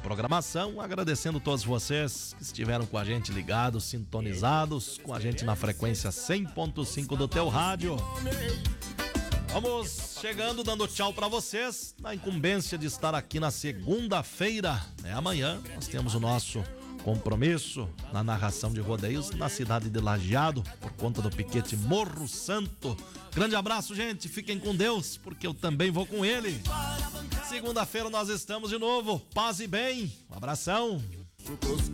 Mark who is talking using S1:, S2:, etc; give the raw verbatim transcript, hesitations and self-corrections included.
S1: programação, agradecendo todos vocês que estiveram com a gente ligados, sintonizados, com a gente na frequência cem ponto cinco do teu rádio. Vamos chegando, dando tchau pra vocês, na incumbência de estar aqui na segunda-feira, né? Amanhã nós temos o nosso compromisso na narração de rodeios na cidade de Lajeado, por conta do piquete Morro Santo. Grande abraço, gente, fiquem com Deus, porque eu também vou com ele. Segunda-feira nós estamos de novo, paz e bem, um abração.